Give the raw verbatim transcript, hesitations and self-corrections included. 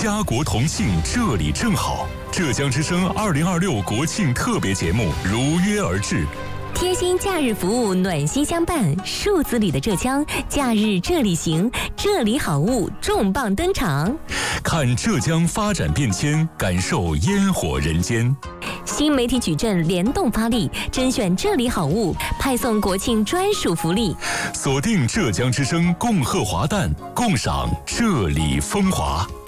家国同庆，这里正好。浙江之声二零二六国庆特别节目如约而至。 贴心假日服务，暖心相伴，数字里的浙江，假日这里行，这里好物重磅登场。 看浙江发展变迁，感受烟火人间。 新媒体矩阵联动发力，甄选这里好物，派送国庆专属福利。 锁定浙江之声，共贺华诞，共赏这里风华。